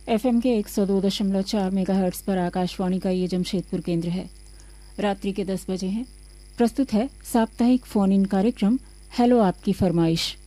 FM के 102.4 megahertz पर आकाशवाणी का ये जमशेदपुर केंद्र है। रात्रि के 10 बजे हैं। प्रस्तुत है साप्ताहिक फोन इन कार्यक्रम हेलो आपकी फरमाइश।